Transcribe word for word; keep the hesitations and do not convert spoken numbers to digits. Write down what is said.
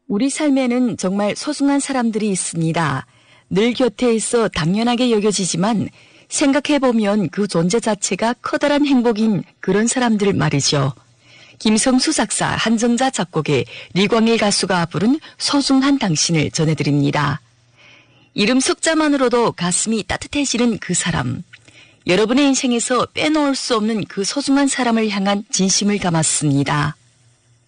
우리 삶에는 정말 소중한 사람들이 있습니다. 늘 곁에 있어 당연하게 여겨지지만 생각해보면 그 존재 자체가 커다란 행복인 그런 사람들 말이죠. 김성수 작사, 한정자 작곡의 리광일 가수가 부른 소중한 당신을 전해드립니다. 이름 석자만으로도 가슴이 따뜻해지는 그 사람. 여러분의 인생에서 빼놓을 수 없는 그 소중한 사람을 향한 진심을 담았습니다.